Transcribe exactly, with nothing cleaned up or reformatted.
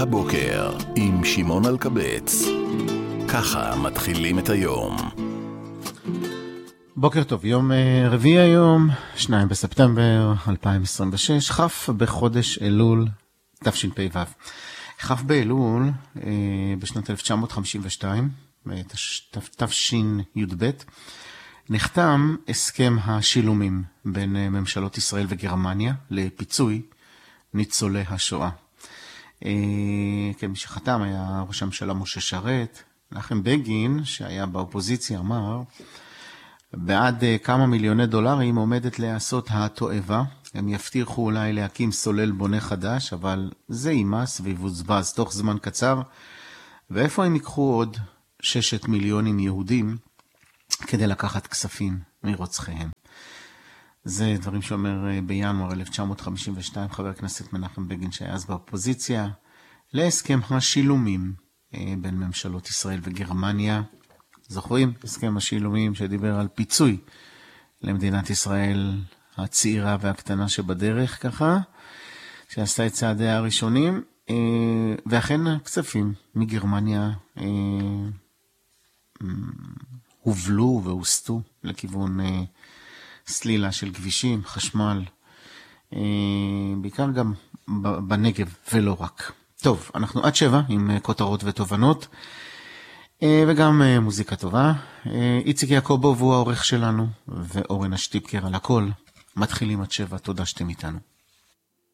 הבוקר עם שמעון אלקבץ. ככה מתחילים את היום. בוקר טוב, יום רביעי היום, שניים בספטמבר אלפיים עשרים ושש, חף בחודש אלול תשפ"ו. חף באלול בשנת אלף תשע מאות חמישים ושתיים, תשי"ב, נחתם הסכם השילומים בין ממשלות ישראל וגרמניה לפיצוי ניצולי השואה. כמי שחתם היה ראש הממשלה משה שרת. מנחם בגין, שהיה באופוזיציה, אמר, בעד כמה מיליוני דולרים עומדת לעשות התועבה. הם יבטיחו אולי להקים סולל בונה חדש, אבל זה יימס ויבוזבז תוך זמן קצר. ואיפה הם ייקחו עוד ששת מיליונים יהודים כדי לקחת כספים מרוצחיהם? זה דברים שאומר בינואר אלף תשע מאות חמישים ושתיים חבר הכנסת מנחם בגין, שהיה אז באופוזיציה, להסכם השילומים בין ממשלות ישראל וגרמניה. זוכרים? הסכם השילומים שדיבר על פיצוי למדינת ישראל הצעירה והקטנה שבדרך, ככה, שעשתה את צעדיה הראשונים, ואכן כספים מגרמניה הובלו והוסתו לכיוון סלילה של כבישים, חשמל, בעיקר גם בנגב ולא רק. טוב, אנחנו עד שבע עם כותרות ותובנות, וגם מוזיקה טובה. איציק יעקובוב הוא העורך שלנו, ואורן השטיפקר על הכל. מתחילים עד שבע, תודה שאתם איתנו.